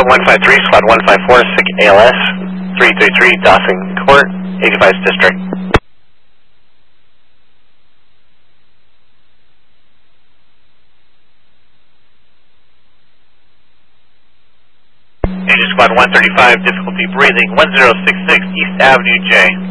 153, Squad 154, SIC ALS, 333, Dawson Court, 85th District. Squad 135, difficulty breathing, 1066 East Avenue J.